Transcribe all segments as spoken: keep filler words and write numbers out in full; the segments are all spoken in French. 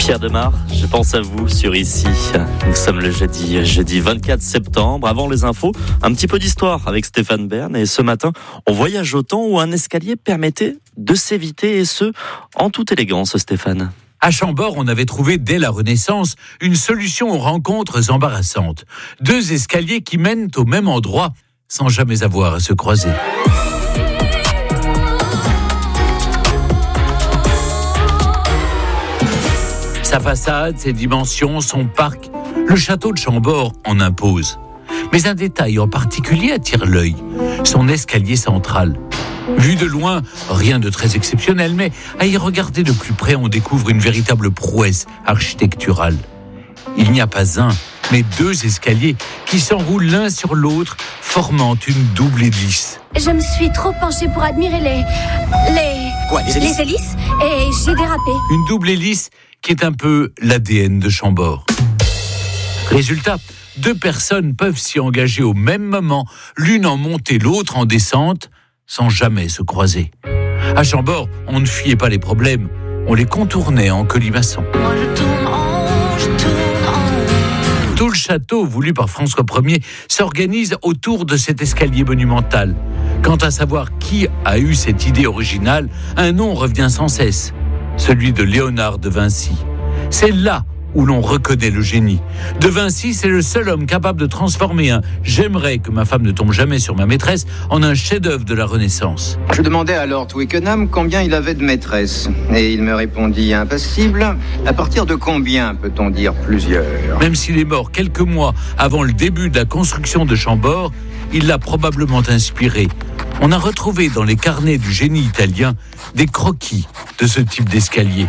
Pierre Demar, je pense à vous sur Ici. Nous sommes le jeudi, jeudi vingt-quatre septembre. Avant les infos, un petit peu d'histoire avec Stéphane Bern. Et ce matin, on voyage au temps où un escalier permettait de s'éviter, et ce, en toute élégance, Stéphane. À Chambord, on avait trouvé dès la Renaissance une solution aux rencontres embarrassantes. Deux escaliers qui mènent au même endroit sans jamais avoir à se croiser. Sa façade, ses dimensions, son parc, le château de Chambord en impose. Mais un détail en particulier attire l'œil, son escalier central. Vu de loin, rien de très exceptionnel, mais à y regarder de plus près, on découvre une véritable prouesse architecturale. Il n'y a pas un, mais deux escaliers qui s'enroulent l'un sur l'autre, formant une double hélice. Je me suis trop penchée pour admirer les... les... Quoi, les hélices ? Les hélices, et j'ai dérapé. Une double hélice qui est un peu l'A D N de Chambord. Résultat, deux personnes peuvent s'y engager au même moment, l'une en montée, l'autre en descente, sans jamais se croiser. À Chambord, on ne fuyait pas les problèmes, on les contournait en colimaçon. Moi je tourne en, je tourne en. Tout le château, voulu par François Ier, s'organise autour de cet escalier monumental. Quant à savoir qui a eu cette idée originale, un nom revient sans cesse, celui de Léonard de Vinci. C'est là où l'on reconnaît le génie. De Vinci, c'est le seul homme capable de transformer un « j'aimerais que ma femme ne tombe jamais sur ma maîtresse » en un chef-d'œuvre de la Renaissance. Je demandais à Lord Twickenham combien il avait de maîtresses. Et il me répondit impassible. À partir de combien peut-on dire plusieurs ? Même s'il est mort quelques mois avant le début de la construction de Chambord, il l'a probablement inspiré. On a retrouvé dans les carnets du génie italien des croquis de ce type d'escalier.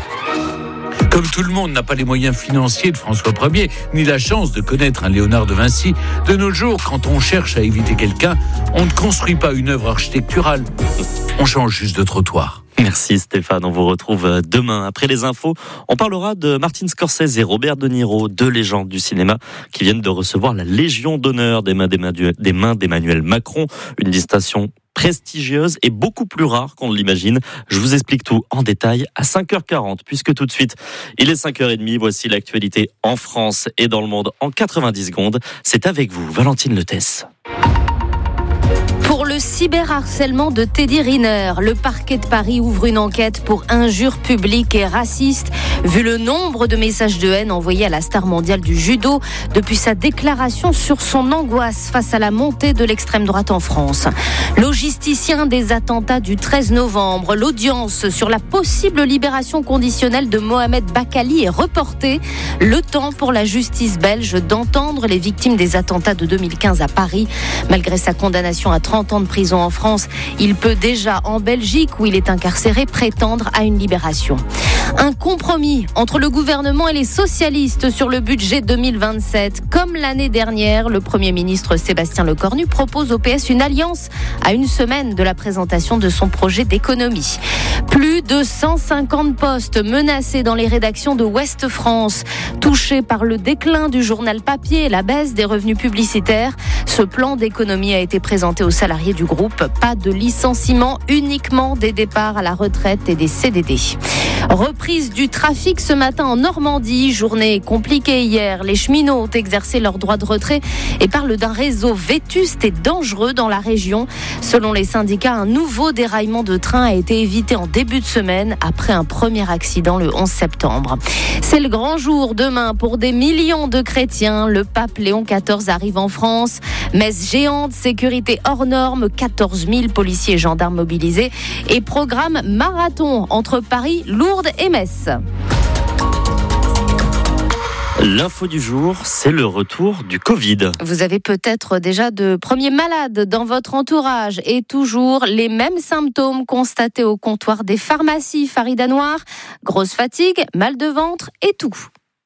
Comme tout le monde n'a pas les moyens financiers de François Ier, ni la chance de connaître un Léonard de Vinci, de nos jours, quand on cherche à éviter quelqu'un, on ne construit pas une œuvre architecturale. On change juste de trottoir. Merci Stéphane, on vous retrouve demain. Après les infos, on parlera de Martin Scorsese et Robert De Niro, deux légendes du cinéma qui viennent de recevoir la Légion d'honneur des mains d'Emmanuel Macron, une distinction prestigieuse et beaucoup plus rare qu'on ne l'imagine. Je vous explique tout en détail à cinq heures quarante, puisque tout de suite, il est cinq heures trente. Voici l'actualité en France et dans le monde en quatre-vingt-dix secondes. C'est avec vous, Valentine Letesse. Pour le cyberharcèlement de Teddy Riner, le parquet de Paris ouvre une enquête pour injures publiques et racistes. Vu le nombre de messages de haine envoyés à la star mondiale du judo depuis sa déclaration sur son angoisse face à la montée de l'extrême droite en France. Logisticien des attentats du treize novembre, l'audience sur la possible libération conditionnelle de Mohamed Bakali est reportée. Le temps pour la justice belge d'entendre les victimes des attentats de deux mille quinze à Paris. Malgré sa condamnation à trente ans de prison en France, il peut déjà, en Belgique, où il est incarcéré, prétendre à une libération. Un compromis entre le gouvernement et les socialistes sur le budget deux mille vingt-sept. Comme l'année dernière, le Premier ministre Sébastien Lecornu propose au P S une alliance à une semaine de la présentation de son projet d'économie. Plus de cent cinquante postes menacés dans les rédactions de Ouest France. Touchés par le déclin du journal papier et la baisse des revenus publicitaires, ce plan d'économie a été présenté aux salariés du groupe. Pas de licenciement, uniquement des départs à la retraite et des C D D. Reprise du trafic ce matin en Normandie. Journée compliquée hier. Les cheminots ont exercé leur droit de retrait et parlent d'un réseau vétuste et dangereux dans la région. Selon les syndicats, un nouveau déraillement de train a été évité en début de semaine après un premier accident le onze septembre. C'est le grand jour demain pour des millions de chrétiens. Le pape Léon quatorze arrive en France. Messe géante, sécurité hors norme, quatorze mille policiers et gendarmes mobilisés et programme marathon entre Paris, Lourdes et Metz. L'info du jour, c'est le retour du Covid. Vous avez peut-être déjà de premiers malades dans votre entourage et toujours les mêmes symptômes constatés au comptoir des pharmacies. Farida Noir, grosse fatigue, mal de ventre et tout.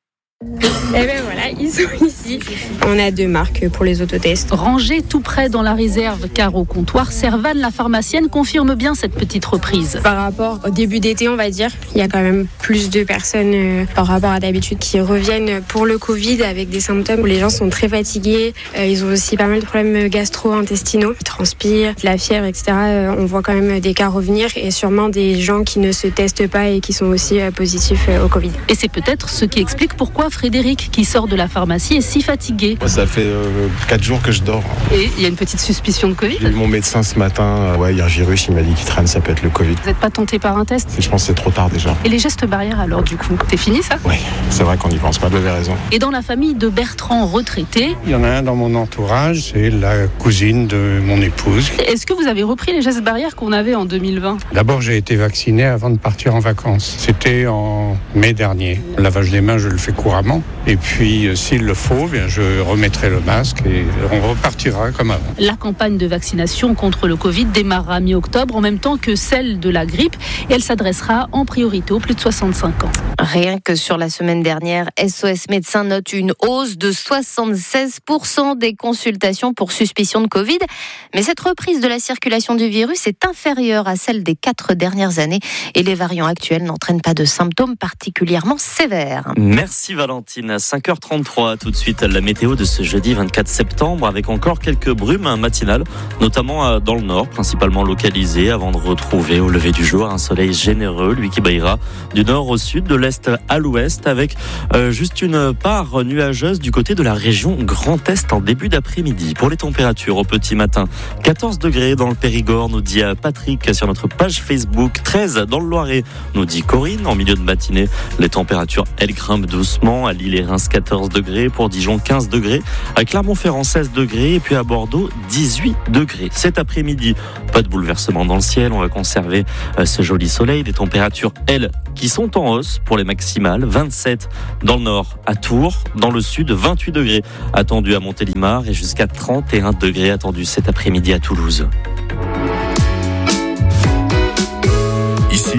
Et ben voilà, ils sont ici. On a deux marques pour les autotests. Rangés tout près dans la réserve, car au comptoir, Servane, la pharmacienne, confirme bien cette petite reprise. Par rapport au début d'été, on va dire, il y a quand même plus de personnes euh, par rapport à d'habitude qui reviennent pour le Covid avec des symptômes où les gens sont très fatigués. Euh, ils ont aussi pas mal de problèmes gastro-intestinaux. Ils transpirent, de la fièvre, et cetera. Euh, on voit quand même des cas revenir et sûrement des gens qui ne se testent pas et qui sont aussi euh, positifs euh, au Covid. Et c'est peut-être ce qui explique pourquoi Frédéric, qui sort de la pharmacie, est si fatigué. Ça fait euh, quatre jours que je dors. Et il y a une petite suspicion de Covid ? J'ai eu mon médecin ce matin. Ouais, il y a un virus, il m'a dit qu'il traîne, ça peut être le Covid. Vous n'êtes pas tenté par un test ? Je pense que c'est trop tard déjà. Et les gestes barrières alors du coup, c'est fini ça ? Oui, c'est vrai qu'on n'y pense pas, vous avez raison. Et dans la famille de Bertrand, retraité... Il y en a un dans mon entourage, c'est la cousine de mon épouse. Est-ce que vous avez repris les gestes barrières qu'on avait en deux mille vingt ? D'abord, j'ai été vacciné avant de partir en vacances. C'était en mai dernier. Le lavage des mains, je le fais couramment. Et puis, euh, s'il le faut, bien, je remettrai le masque et on repartira comme avant. La campagne de vaccination contre le Covid démarrera mi-octobre en même temps que celle de la grippe et elle s'adressera en priorité aux plus de soixante-cinq ans. Rien que sur la semaine dernière, S O S Médecins note une hausse de soixante-seize pour cent des consultations pour suspicion de Covid. Mais cette reprise de la circulation du virus est inférieure à celle des quatre dernières années et les variants actuels n'entraînent pas de symptômes particulièrement sévères. Merci Valentine. À cinq heures trente-trois, tout de suite, la météo de ce jeudi vingt-quatre septembre avec encore quelques brumes matinales, notamment dans le nord, principalement localisées, avant de retrouver au lever du jour un soleil généreux, lui qui brillera du nord au sud, de l'est à l'ouest, avec euh, juste une part nuageuse du côté de la région Grand Est en début d'après-midi. Pour les températures au petit matin, quatorze degrés dans le Périgord, nous dit Patrick sur notre page Facebook, treize dans le Loiret, nous dit Corinne. En milieu de matinée, les températures, elles grimpent doucement. À Lille et Reims, quatorze degrés. Pour Dijon, quinze degrés. À Clermont-Ferrand, seize degrés. Et puis à Bordeaux, dix-huit degrés. Cet après-midi, pas de bouleversement dans le ciel. On va conserver ce joli soleil. Des températures, elles, qui sont en hausse pour les maximales. vingt-sept dans le nord à Tours. Dans le sud, vingt-huit degrés attendus à Montélimar. Et jusqu'à trente et un degrés attendus cet après-midi à Toulouse. Ici,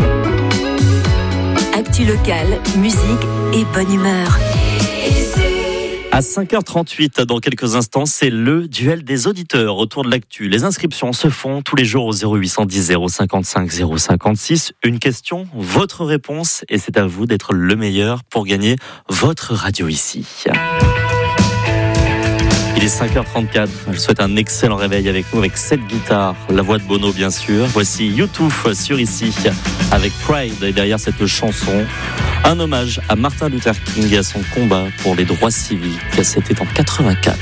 actu locale, musique et bonne humeur. À cinq heures trente-huit, dans quelques instants, c'est le duel des auditeurs autour de l'actu. Les inscriptions se font tous les jours au zéro huit cent dix zéro cinquante-cinq zéro cinquante-six. Une question, votre réponse, et c'est à vous d'être le meilleur pour gagner votre radio ici. Il est cinq heures trente-quatre, je souhaite un excellent réveil avec nous, avec cette guitare, la voix de Bono bien sûr. Voici YouTube sur Ici, avec Pride, et derrière cette chanson, un hommage à Martin Luther King et à son combat pour les droits civiques. C'était en quatre-vingt-quatre.